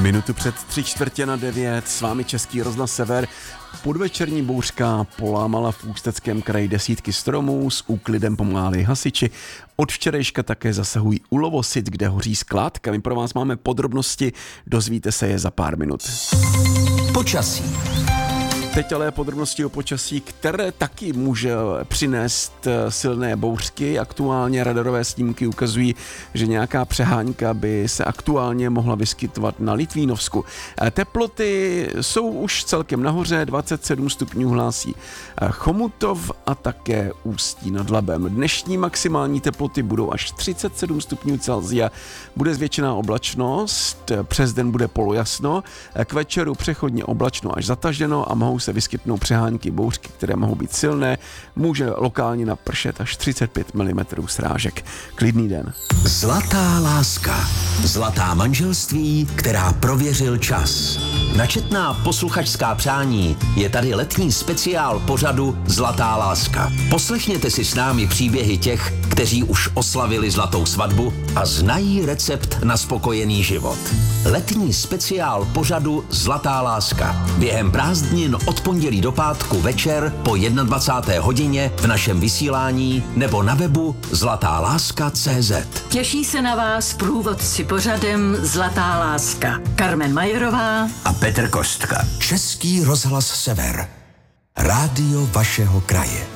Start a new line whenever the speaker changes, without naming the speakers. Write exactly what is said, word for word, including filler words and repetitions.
Minutu před tři čtvrtě na devět, s vámi Český rozhlas Sever. Podvečerní bouřka polámala v Ústeckém kraji desítky stromů, s úklidem pomáhali hasiči. Od včerejška také zasahují u Lovosic, kde hoří skládka. My pro vás máme podrobnosti, dozvíte se je za pár minut.
Počasí.
Teď ale podrobnosti o počasí, které taky může přinést silné bouřky. Aktuálně radarové snímky ukazují, že nějaká přehánka by se aktuálně mohla vyskytovat na Litvínovsku. Teploty jsou už celkem nahoře, dvacet sedm stupňů hlásí Chomutov a také Ústí nad Labem. Dnešní maximální teploty budou až třicet sedm stupňů Celsia. Bude zvětšená oblačnost, přes den bude polojasno, k večeru přechodně oblačno až zataženo a mohou se vyskytnou přehánky bouřky, které mohou být silné, může lokálně napršet až třicet pět milimetrů srážek. Klidný den.
Zlatá láska. Zlatá manželství, která prověřil čas. Načetná posluchačská přání je tady letní speciál pořadu Zlatá láska. Poslechněte si s námi příběhy těch, kteří už oslavili zlatou svatbu a znají recept na spokojený život. Letní speciál pořadu Zlatá láska. Během prázdnin od pondělí do pátku večer po dvacáté jedné hodině v našem vysílání nebo na webu zlatá láska tečka cé zet.
Těší se na vás průvodci pořadem Zlatá láska. Carmen Majerová
A Petr Kostka. Český rozhlas Sever. Rádio vašeho kraje.